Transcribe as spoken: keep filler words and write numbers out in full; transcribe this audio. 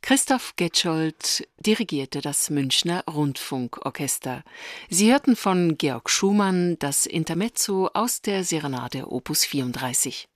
Christoph Getschold dirigierte das Münchner Rundfunkorchester. Sie hörten von Georg Schumann das Intermezzo aus der Serenade Opus vierunddreißig.